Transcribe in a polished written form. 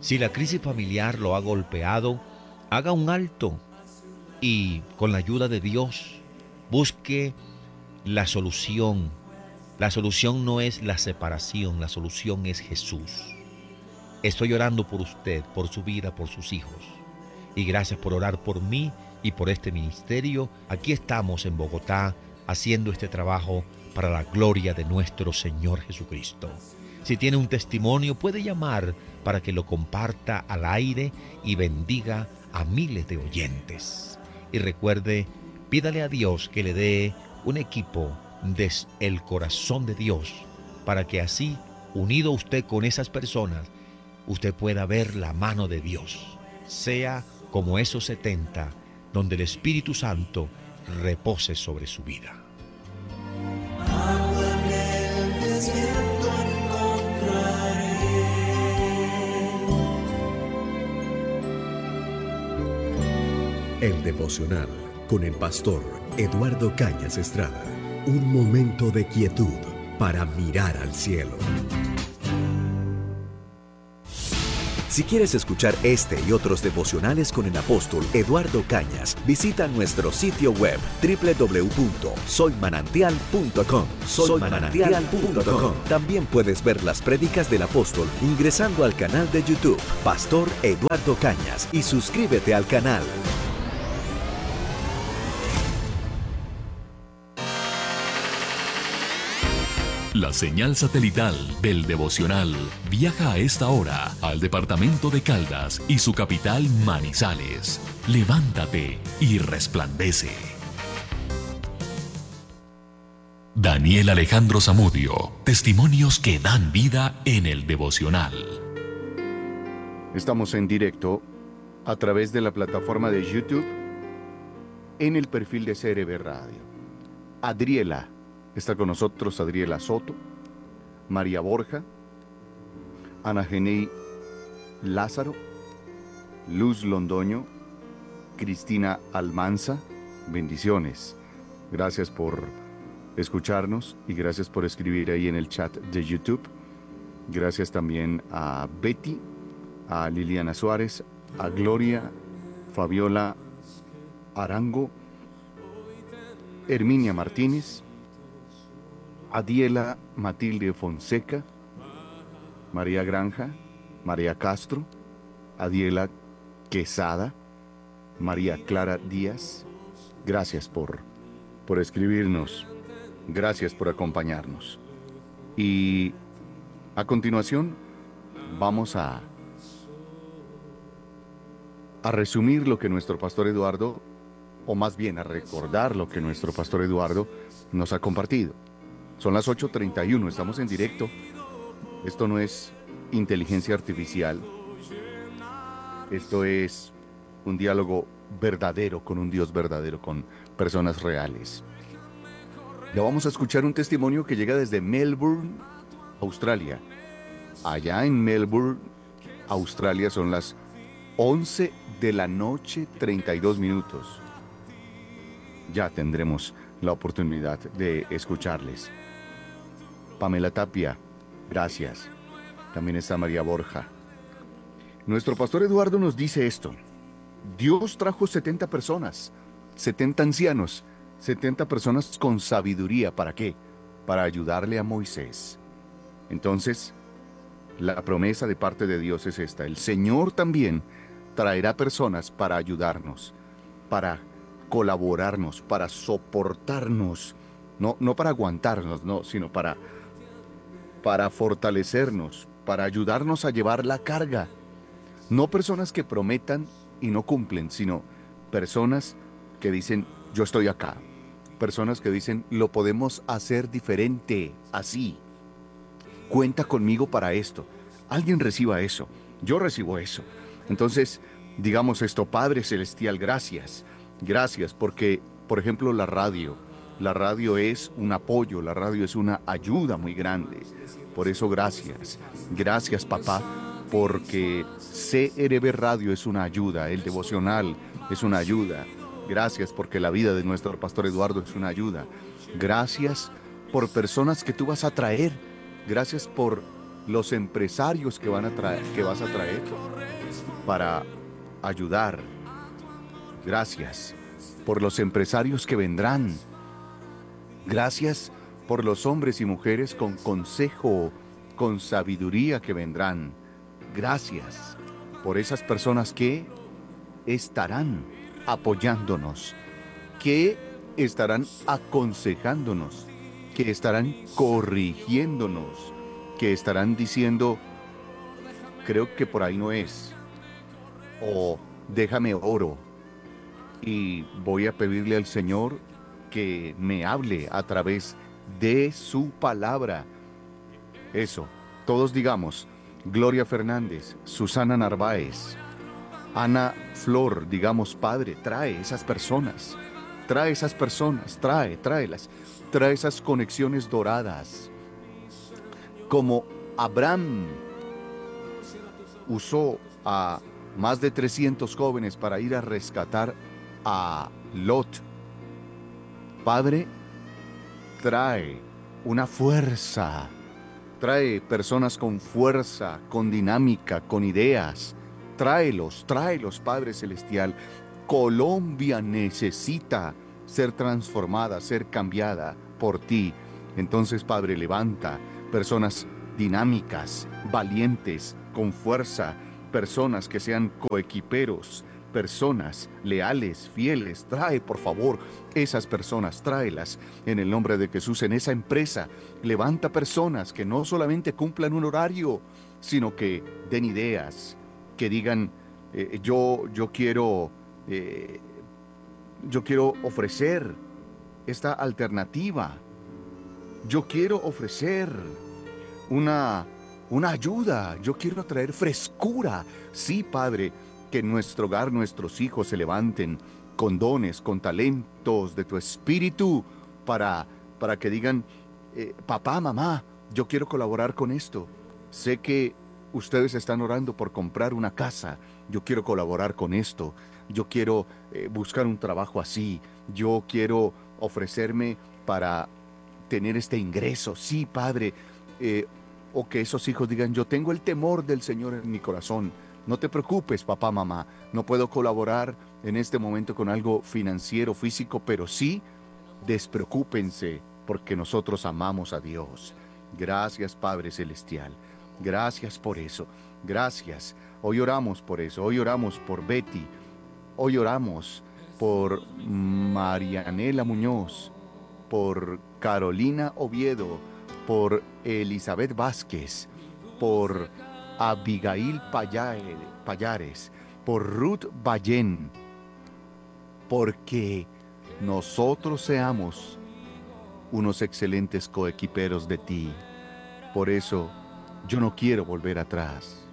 Si la crisis familiar lo ha golpeado, haga un alto y con la ayuda de Dios busque la solución. La solución no es la separación, la solución es Jesús. Estoy orando por usted, por su vida, por sus hijos. Y gracias por orar por mí y por este ministerio. Aquí estamos en Bogotá haciendo este trabajo para la gloria de nuestro Señor Jesucristo. Si tiene un testimonio, puede llamar para que lo comparta al aire y bendiga a miles de oyentes. Y recuerde, pídale a Dios que le dé un equipo desde el corazón de Dios para que así, unido usted con esas personas, usted pueda ver la mano de Dios. Sea como esos 70, donde el Espíritu Santo repose sobre su vida. El devocional con el pastor Eduardo Cañas Estrada. Un momento de quietud para mirar al cielo. Si quieres escuchar este y otros devocionales con el apóstol Eduardo Cañas, visita nuestro sitio web www.soymanantial.com. Soymanantial.com. También puedes ver las prédicas del apóstol ingresando al canal de YouTube Pastor Eduardo Cañas y suscríbete al canal. La señal satelital del devocional viaja a esta hora al departamento de Caldas y su capital Manizales. Levántate y resplandece. Daniel Alejandro Zamudio, testimonios que dan vida en el devocional. Estamos en directo a través de la plataforma de YouTube en el perfil de CRB Radio. Adriela está con nosotros, Adriela Soto, María Borja, Ana Genei Lázaro, Luz Londoño, Cristina Almanza. Bendiciones. Gracias por escucharnos y gracias por escribir ahí en el chat de YouTube. Gracias también a Betty, a Liliana Suárez, a Gloria, Fabiola Arango, Herminia Martínez, Adiela Matilde Fonseca, María Granja, María Castro, Adiela Quesada, María Clara Díaz. Gracias por escribirnos. Gracias por acompañarnos. Y a continuación vamos a resumir lo que nuestro pastor Eduardo, o más bien a recordar lo que nuestro pastor Eduardo nos ha compartido. Son las 8:31, estamos en directo. Esto no es inteligencia artificial. Esto es un diálogo verdadero con un Dios verdadero, con personas reales. Ya vamos a escuchar un testimonio que llega desde Melbourne, Australia. Allá en Melbourne, Australia, son las 11 de la noche, 32 minutos. Ya tendremos la oportunidad de escucharles. Pamela Tapia, gracias. También está María Borja. Nuestro pastor Eduardo nos dice esto: Dios trajo 70 personas, 70 ancianos, 70 personas con sabiduría. ¿Para qué? Para ayudarle a Moisés. Entonces, la promesa de parte de Dios es esta: el Señor también traerá personas para ayudarnos, para colaborarnos, para soportarnos, no para aguantarnos, no, sino para fortalecernos, para ayudarnos a llevar la carga. No personas que prometan y no cumplen, sino personas que dicen, yo estoy acá. Personas que dicen, lo podemos hacer diferente, así. Cuenta conmigo para esto. Alguien reciba eso. Yo recibo eso. Entonces, digamos esto: Padre Celestial, gracias. Gracias porque, por ejemplo, la radio es un apoyo, la radio es una ayuda muy grande. Por eso, gracias. Gracias, papá, porque CRB Radio es una ayuda, el devocional es una ayuda. Gracias porque la vida de nuestro pastor Eduardo es una ayuda. Gracias por personas que tú vas a traer. Gracias por los empresarios que que vas a traer para ayudar. Gracias por los empresarios que vendrán. Gracias por los hombres y mujeres con consejo, con sabiduría que vendrán. Gracias por esas personas que estarán apoyándonos, que estarán aconsejándonos, que estarán corrigiéndonos, que estarán diciendo, creo que por ahí no es, o déjame oro y voy a pedirle al Señor que me hable a través de su palabra. Eso, todos digamos, Gloria Fernández, Susana Narváez, Ana Flor, digamos, Padre, trae esas personas, tráelas, trae esas conexiones doradas, como Abraham usó a más de 300 jóvenes para ir a rescatar a Lot. Padre, trae una fuerza, trae personas con fuerza, con dinámica, con ideas. Tráelos, Padre Celestial. Colombia necesita ser transformada, ser cambiada por ti. Entonces, Padre, levanta personas dinámicas, valientes, con fuerza, personas que sean coequiperos, personas leales, fieles. Trae, por favor, esas personas, tráelas en el nombre de Jesús en esa empresa. Levanta personas que no solamente cumplan un horario, sino que den ideas, que digan, yo quiero ofrecer esta alternativa. Yo quiero ofrecer una ayuda. Yo quiero traer frescura. Sí, Padre, que en nuestro hogar nuestros hijos se levanten con dones, con talentos de tu espíritu para que digan, papá, mamá, yo quiero colaborar con esto. Sé que ustedes están orando por comprar una casa. Yo quiero colaborar con esto. Yo quiero buscar un trabajo así. Yo quiero ofrecerme para tener este ingreso. Sí, Padre. O que esos hijos digan, yo tengo el temor del Señor en mi corazón. No te preocupes, papá, mamá. No puedo colaborar en este momento con algo financiero, físico, pero sí, despreocúpense, porque nosotros amamos a Dios. Gracias, Padre Celestial. Gracias por eso. Gracias. Hoy oramos por eso. Hoy oramos por Betty. Hoy oramos por Marianela Muñoz, por Carolina Oviedo, por Elizabeth Vázquez, por Abigail Payares, por Ruth Ballén, porque nosotros seamos unos excelentes coequiperos de ti. Por eso yo no quiero volver atrás.